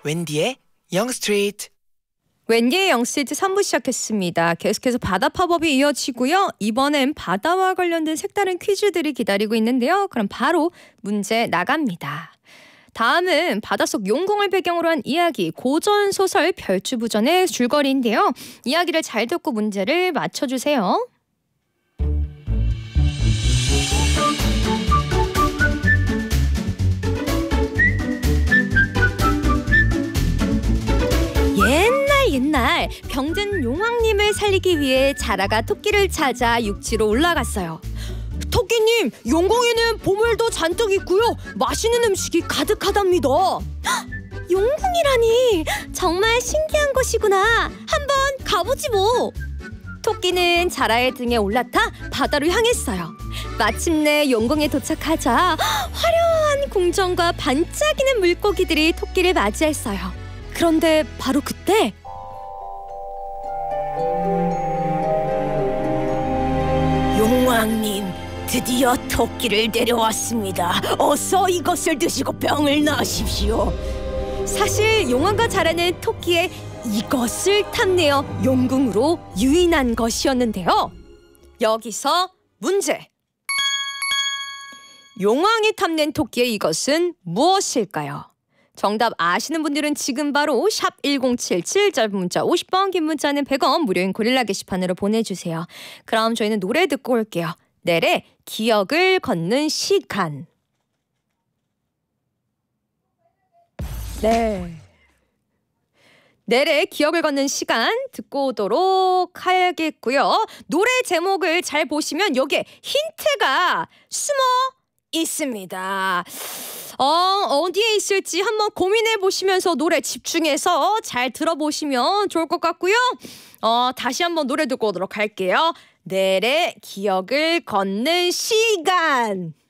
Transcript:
웬디의 영스트리트. 웬디의 영스트리트 3부 시작했습니다. 계속해서 바다팝업이 이어지고요. 이번엔 바다와 관련된 색다른 퀴즈들이 기다리고 있는데요. 그럼 바로 문제 나갑니다. 다음은 바닷속 용궁을 배경으로 한 이야기, 고전소설 별주부전의 줄거리인데요. 이야기를 잘 듣고 문제를 맞춰주세요. 옛날 병든 용왕님을 살리기 위해 자라가 토끼를 찾아 육지로 올라갔어요. 토끼님, 용궁에는 보물도 잔뜩 있고요. 맛있는 음식이 가득하답니다. 용궁이라니 정말 신기한 곳이구나. 한번 가보지 뭐. 토끼는 자라의 등에 올라타 바다로 향했어요. 마침내 용궁에 도착하자 화려한 궁전과 반짝이는 물고기들이 토끼를 맞이했어요. 그런데 바로 그때 용왕님, 드디어 토끼를 데려왔습니다. 어서 이것을 드시고 병을 나으십시오. 사실 용왕과 자라는 토끼의 이것을 탐내어 용궁으로 유인한 것이었는데요. 여기서 문제. 용왕이 탐낸 토끼의 이것은 무엇일까요? 정답 아시는 분들은 지금 바로 샵 1077, 짧은 문자 50원, 긴 문자는 100원, 무료인 고릴라 게시판으로 보내주세요. 그럼 저희는 노래 듣고 올게요. 넬의 기억을 걷는 시간. 네. 넬의 기억을 걷는 시간 듣고 오도록 하겠고요. 노래 제목을 잘 보시면 여기에 힌트가 숨어 있습니다. 어디에 있을지 한번 고민해 보시면서 노래 집중해서 잘 들어보시면 좋을 것 같고요. 다시 한번 노래 듣고 오도록 할게요. 넬의 기억을 걷는 시간.